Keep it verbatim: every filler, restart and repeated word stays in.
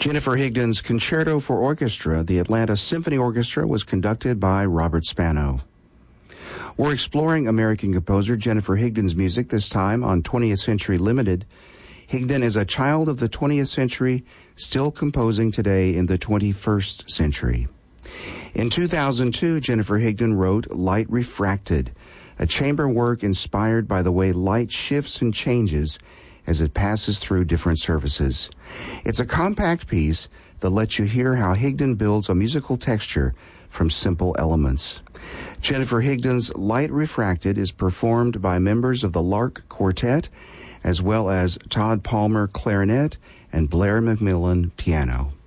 Jennifer Higdon's Concerto for Orchestra, the Atlanta Symphony Orchestra, was conducted by Robert Spano. We're exploring American composer Jennifer Higdon's music, this time on twentieth Century Limited. Higdon is a child of the twentieth century, still composing today in the twenty-first century. In two thousand two, Jennifer Higdon wrote Light Refracted, a chamber work inspired by the way light shifts and changes as it passes through different surfaces. It's a compact piece that lets you hear how Higdon builds a musical texture from simple elements. Jennifer Higdon's Light Refracted is performed by members of the Lark Quartet, as well as Todd Palmer clarinet and Blair McMillan piano.